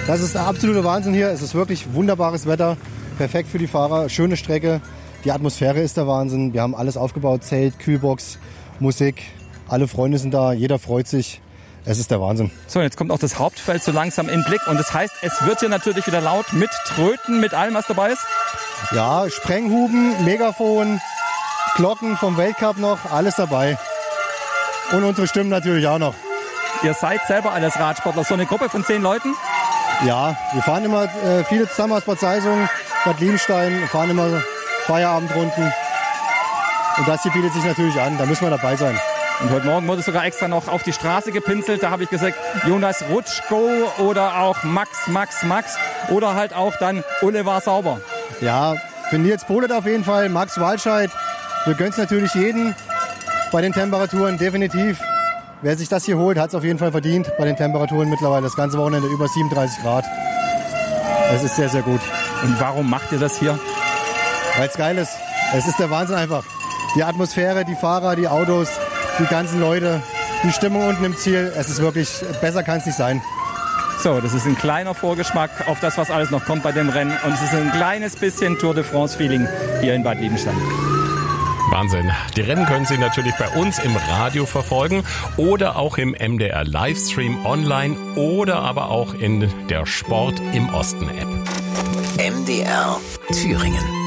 Das ist der absolute Wahnsinn hier. Es ist wirklich wunderbares Wetter, perfekt für die Fahrer, schöne Strecke. Die Atmosphäre ist der Wahnsinn. Wir haben alles aufgebaut, Zelt, Kühlbox, Musik. Alle Freunde sind da, jeder freut sich. Es ist der Wahnsinn. So, jetzt kommt auch das Hauptfeld so langsam in den Blick. Und das heißt, es wird hier natürlich wieder laut mit Tröten, mit allem, was dabei ist. Ja, Sprenghuben, Megafon, Glocken vom Weltcup noch, alles dabei. Und unsere Stimmen natürlich auch noch. Ihr seid selber alles Radsportler. So eine Gruppe von 10 Leuten? Ja, wir fahren immer viele zusammen aus Bad Salzungen, Bad Lienstein, fahren immer Feierabendrunden. Und das hier bietet sich natürlich an, da müssen wir dabei sein. Und heute Morgen wurde sogar extra noch auf die Straße gepinselt. Da habe ich gesagt, Jonas Rutschko oder auch Max oder halt auch dann Ulle war sauber. Ja, für Nils Polet auf jeden Fall, Max Walscheid. Wir gönnen es natürlich jeden bei den Temperaturen, definitiv. Wer sich das hier holt, hat es auf jeden Fall verdient bei den Temperaturen mittlerweile. Das ganze Wochenende über 37 Grad. Es ist sehr, sehr gut. Und warum macht ihr das hier? Weil es geil ist. Es ist der Wahnsinn einfach. Die Atmosphäre, die Fahrer, die Autos, die ganzen Leute, die Stimmung unten im Ziel. Es ist wirklich, besser kann es nicht sein. So, das ist ein kleiner Vorgeschmack auf das, was alles noch kommt bei dem Rennen. Und es ist ein kleines bisschen Tour de France-Feeling hier in Bad Liebenstein. Wahnsinn. Die Rennen können Sie natürlich bei uns im Radio verfolgen oder auch im MDR Livestream online oder aber auch in der Sport im Osten App. MDR Thüringen.